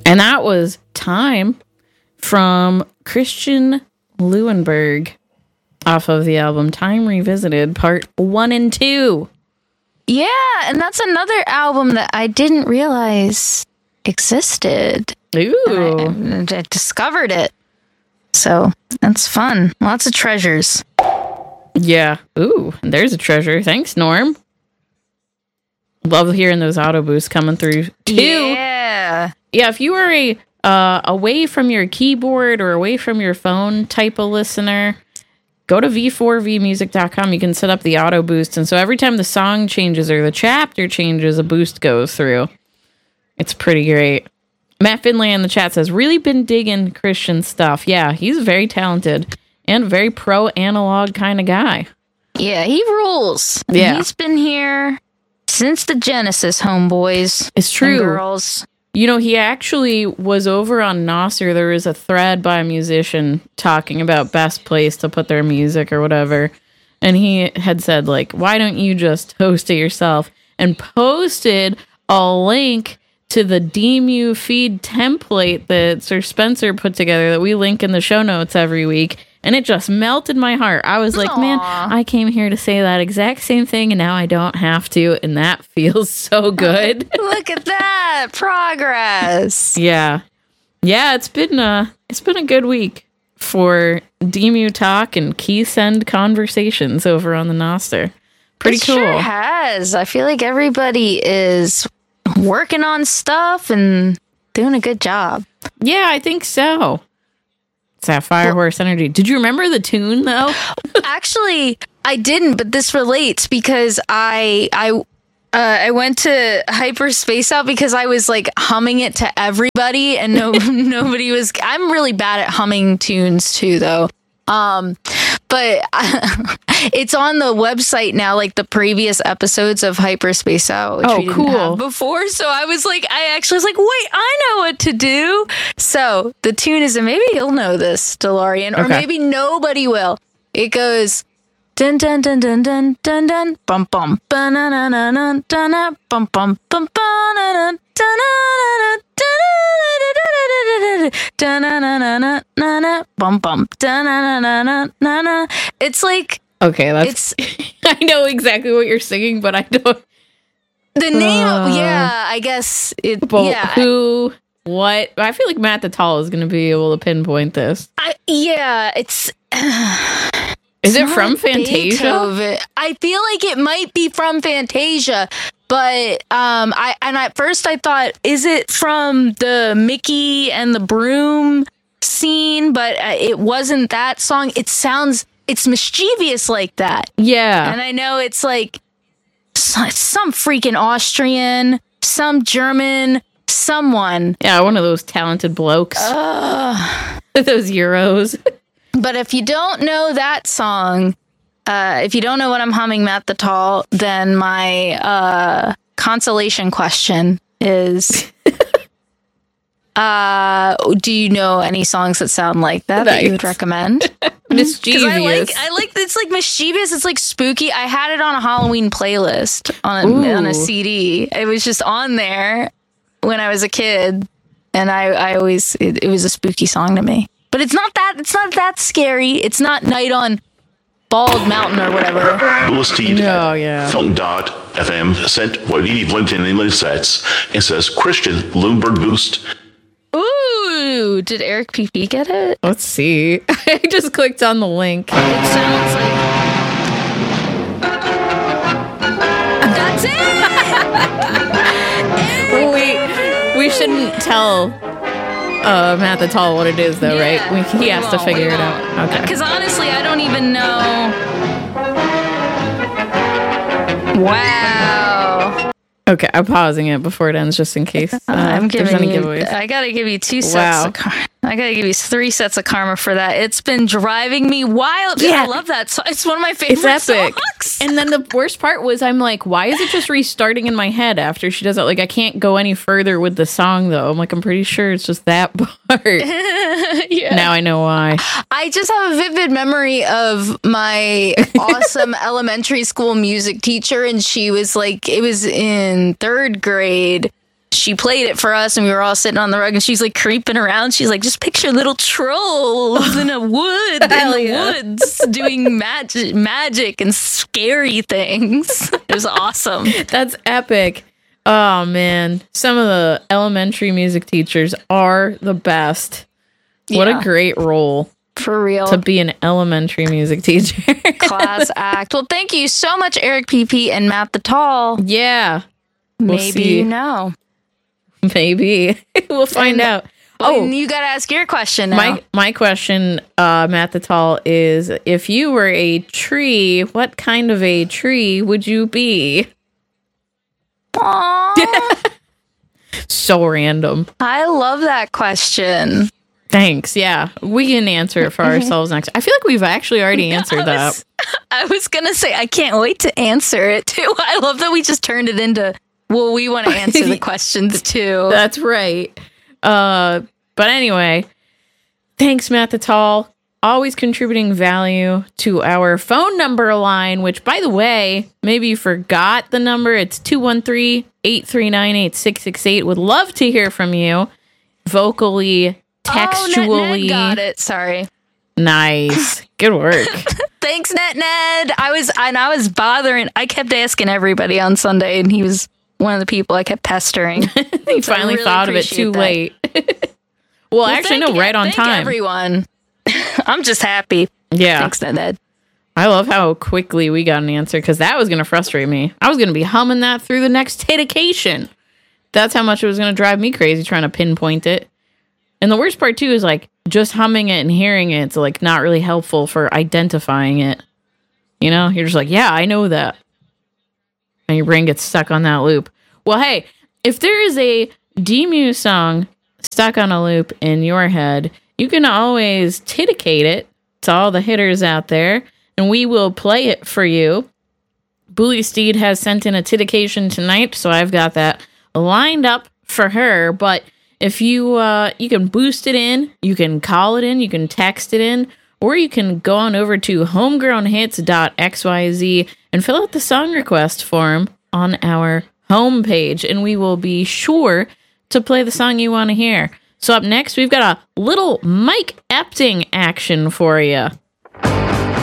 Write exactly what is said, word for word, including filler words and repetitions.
And that was Time from Christian Leuenberg off of the album Time Revisited, part one and two. Yeah, and that's another album that I didn't realize existed. Ooh. I, I discovered it. So that's fun. Lots of treasures. Yeah. Ooh, there's a treasure. Thanks, Norm. Love hearing those auto boosts coming through too. Yeah. Yeah, if you are a uh, away from your keyboard or away from your phone type of listener, go to v four v music dot com. You can set up the auto boost. And so every time the song changes or the chapter changes, a boost goes through. It's pretty great. Matt Finlay in the chat says, really been digging Christian stuff. Yeah, he's very talented and very pro analog kind of guy. Yeah, he rules. Yeah. He's been here since the Genesis, homeboys. It's true. And girls. You know, he actually was over on Nostr. There was a thread by a musician talking about best place to put their music or whatever. And he had said, like, why don't you just host it yourself? And posted a link to the D M U feed template that Sir Spencer put together that we link in the show notes every week. And it just melted my heart. I was like, Aww. man, I came here to say that exact same thing, and now I don't have to. And that feels so good. Look at that progress. Yeah. Yeah, it's been a, it's been a good week for D M U talk and key send conversations over on the Nostr. Pretty it cool. Sure has. I feel like everybody is working on stuff and doing a good job. Yeah, I think so. It's that Firehorse well, energy. Did you remember the tune though? Actually, I didn't, but this relates because I I uh, I went to Hyperspace Out because I was like humming it to everybody and no nobody was. I'm really bad at humming tunes too, though. Um, but uh, it's on the website now, like the previous episodes of Hyperspace Out, which oh, we didn't cool. have before. So I was like, I actually was like, wait, I know what to do. So the tune is, and maybe you'll know this, DeLorean, or okay. maybe nobody will. It goes dun dun dun dun dun dun dun bum bum ba na na na na dun bum bum bum ba na na dun na na bum bum. It's like okay, that's it's I know exactly what you're singing, but I don't the name uh, of, yeah, I guess it but yeah. Who what I feel like Matt the Tall is gonna be able to pinpoint this. I yeah, it's uh, Is it from Fantasia? Beethoven. I feel like it might be from Fantasia. But um, I and at first I thought, is it from the Mickey and the Broom scene? But uh, it wasn't that song. It sounds, it's mischievous like that. Yeah. And I know it's like some, some freaking Austrian, some German, someone. Yeah, one of those talented blokes. Uh, those Euros. But if you don't know that song, Uh, if you don't know what I'm humming, Matt the Tall, then my uh, consolation question is, uh, do you know any songs that sound like that nice. that you would recommend? Mischievous. I like, I like, it's like mischievous. It's like spooky. I had it on a Halloween playlist on a, on a C D. It was just on there when I was a kid, and I, I always, it, it was a spooky song to me. But it's not that, it's not that scary. It's not Night on Bald Mountain or whatever. Bulletid no, yeah. Funk dot F M sent what he blinked in the sets and says Christian Leuenberg boost. Ooh, did Eric P P get it? Let's see. I just clicked on the link. It sounds like that's it. we we shouldn't tell uh, Matt the Tall what it is, though, yeah, right? We, he has to figure it out. Okay. Because honestly, I don't even know. Wow. Okay, I'm pausing it before it ends, just in case uh, I'm there's giving any you. giveaways. I gotta give you two sets. Wow. Of karma. I gotta give you three sets of karma for that. It's been driving me wild. Yeah. I love that song. It's one of my favorite It's epic. songs. And then the worst part was, I'm like, why is it just restarting in my head after she does it? Like, I can't go any further with the song, though. I'm like, I'm pretty sure it's just that part. Yeah. Now I know why. I just have a vivid memory of my awesome elementary school music teacher, and she was like, it was in third grade. she played it for us, and we were all sitting on the rug, and she's like creeping around. She's like, just picture little trolls in a wood in the yeah. woods doing magic, magic and scary things. It was awesome. That's epic. Oh man, some of the elementary music teachers are the best. What Yeah. a great role For real. to be an elementary music teacher. Class act. Well, thank you so much, Eric P P and Matt the Tall. Yeah, we'll Maybe see. you know. Maybe we'll find And- out. Oh, Oh, you got to ask your question now. my my question, uh, Matt the Tall, is if you were a tree, what kind of a tree would you be? Aw, So random. I love that question. Thanks. Yeah, we can answer it for ourselves next. I feel like we've actually already answered I that. was, I was going to say, I can't wait to answer it too. I love that we just turned it into, well, we want to answer the questions too. That's right. Uh, but anyway, thanks, Matt the Tall. Always contributing value to our phone number line, which, by the way, maybe you forgot the number. It's two one three, eight three nine, eight six six eight. Would love to hear from you vocally, textually. Oh, Net Ned got it. Sorry. Nice. Good work. Thanks, Net Ned. I was, and I was bothering. I kept asking everybody on Sunday, and he was one of the people I kept pestering. You finally really thought of it too appreciate late. well, Well, actually, thank- no, right on thank time. Everyone. I'm just happy. Yeah. Thanks, Net Ned. I love how quickly we got an answer because that was going to frustrate me. I was going to be humming that through the next dedication. That's how much it was going to drive me crazy trying to pinpoint it. And the worst part, too, is like just humming it and hearing it. It's like not really helpful for identifying it. You know, you're just like, yeah, I know that. And your brain gets stuck on that loop. Well, hey, if there is a D-Mew song stuck on a loop in your head, you can always titicate it to all the hitters out there, and we will play it for you. Bully Steed has sent in a titication tonight, so I've got that lined up for her. But if you uh, you can boost it in, you can call it in, you can text it in, or you can go on over to homegrown hits dot x y z and fill out the song request form on our homepage, and we will be sure to play the song you want to hear. So up next, we've got a little Mike Epting action for you.